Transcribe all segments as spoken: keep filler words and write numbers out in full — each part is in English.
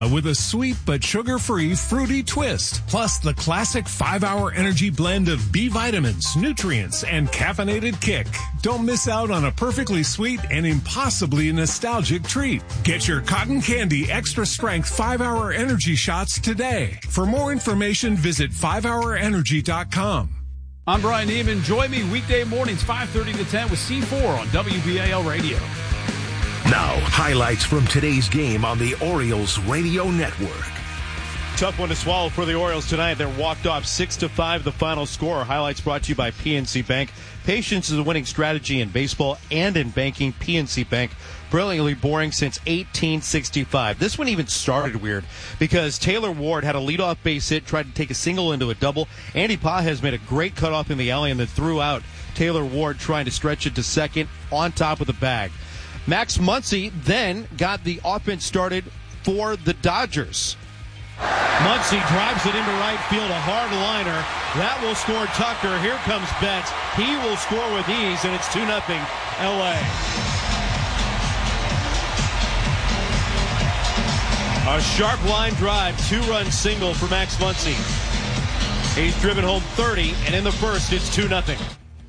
With a sweet but sugar-free fruity twist, plus the classic five-hour energy blend of B vitamins, nutrients, and caffeinated kick. Don't miss out on a perfectly sweet and impossibly nostalgic treat. Get your cotton candy extra strength five-hour energy shots today. For more information, visit five hour energy dot com. I'm Brian Neiman. Join me weekday mornings five thirty to ten with C four on W B A L Radio. Now, highlights from today's game on the Orioles Radio Network. Tough one to swallow for the Orioles tonight. They're walked off six to five, the final score. Highlights brought to you by P N C Bank. Patience is a winning strategy in baseball and in banking. P N C Bank, brilliantly boring since eighteen sixty-five. This one even started weird because Taylor Ward had a leadoff base hit, tried to take a single into a double. Andy Pages made a great cutoff in the alley and then threw out Taylor Ward trying to stretch it to second on top of the bag. Max Muncy then got the offense started for the Dodgers. Muncy drives it into right field, a hard liner. That will score Tucker. Here comes Betts. He will score with ease, and it's two nothing L A. A sharp line drive, two-run single for Max Muncy. He's driven home thirty, and in the first, it's two nothing.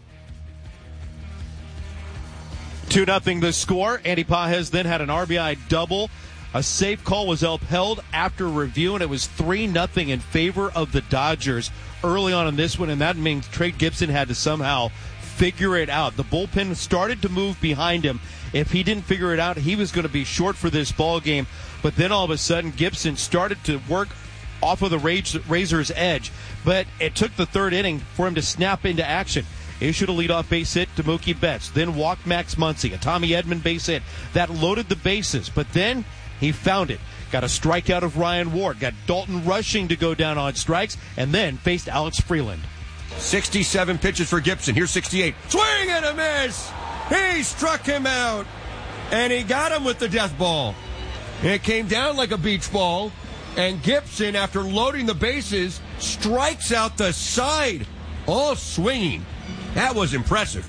two nothing the score. Andy Pages then had an R B I double. A safe call was upheld after review, and it was three nothing in favor of the Dodgers early on in this one, and that means Trey Gibson had to somehow figure it out. The bullpen started to move behind him. If he didn't figure it out, he was going to be short for this ball game. But then all of a sudden, Gibson started to work off of the Razor's edge. But it took the third inning for him to snap into action. Issued a leadoff base hit to Mookie Betts, then walked Max Muncy, a Tommy Edman base hit. That loaded the bases, but then he found it. Got a strikeout of Ryan Ward, got Dalton Rushing to go down on strikes, and then faced Alex Freeland. sixty-seven pitches for Gibson. Here's sixty-eight. Swing and a miss! He struck him out, and he got him with the death ball. It came down like a beach ball, and Gibson, after loading the bases, strikes out the side, all swinging. That was impressive.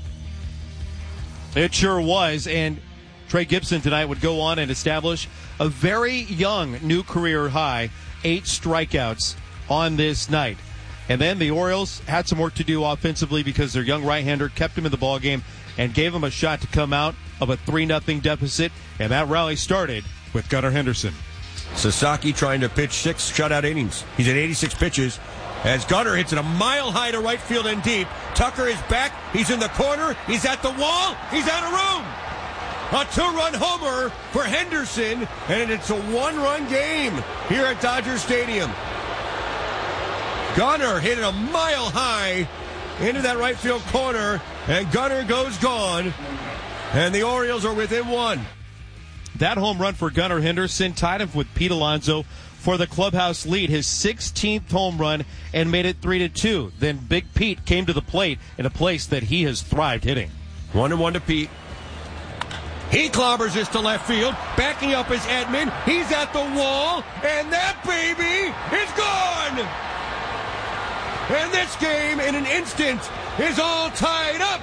It sure was, and Trey Gibson tonight would go on and establish a very young new career high, eight strikeouts on this night. And then the Orioles had some work to do offensively because their young right-hander kept him in the ballgame and gave him a shot to come out of a three nothing deficit, and that rally started with Gunnar Henderson. Sasaki trying to pitch six shutout innings. He's at eighty-six pitches. As Gunnar hits it a mile high to right field and deep. Tucker is back. He's in the corner. He's at the wall. He's out of room. A two-run homer for Henderson, and it's a one-run game here at Dodger Stadium. Gunnar hit it a mile high into that right field corner, and Gunnar goes gone, and the Orioles are within one. That home run for Gunnar Henderson tied him with Pete Alonso for the clubhouse lead, his sixteenth home run, and made it three to two. Then Big Pete came to the plate in a place that he has thrived hitting. One and one to Pete. He clobbers this to left field. Backing up is Edman. He's at the wall, and that baby is gone. And this game, in an instant, is all tied up.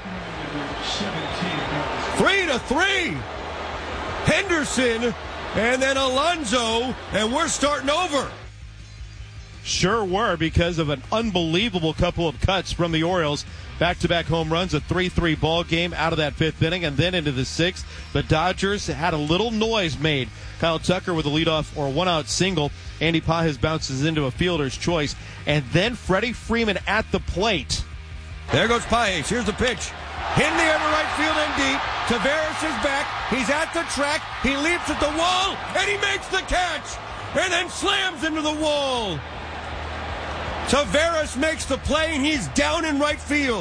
Three to three. Henderson, and then Alonso, and we're starting over. Sure were, because of an unbelievable couple of cuts from the Orioles. Back-to-back home runs, a three three ball game out of that fifth inning, and then into the sixth. The Dodgers had a little noise made. Kyle Tucker with a leadoff or one-out single. Andy Pages bounces into a fielder's choice, and then Freddie Freeman at the plate. There goes Pages. Here's the pitch. In the air to right field and deep. Taveras is back. He's at the track. He leaps at the wall, and he makes the catch, and then slams into the wall. Taveras makes the play, and he's down in right field.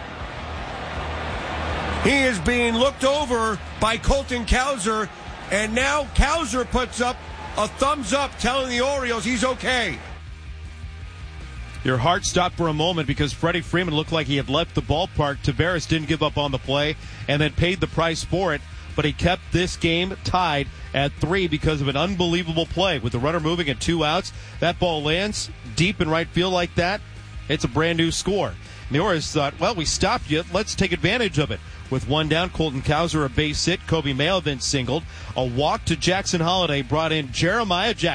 He is being looked over by Colton Cowser, and now Cowser puts up a thumbs up telling the Orioles he's okay. Your heart stopped for a moment because Freddie Freeman looked like he had left the ballpark. Taveras didn't give up on the play and then paid the price for it, but he kept this game tied at three because of an unbelievable play. With the runner moving at two outs, that ball lands deep in right field like that. It's a brand new score. And the Orioles thought, well, we stopped you. Let's take advantage of it. With one down, Colton Cowser a base hit. Kobe Mayo then singled. A walk to Jackson Holiday brought in Jeremiah Jackson.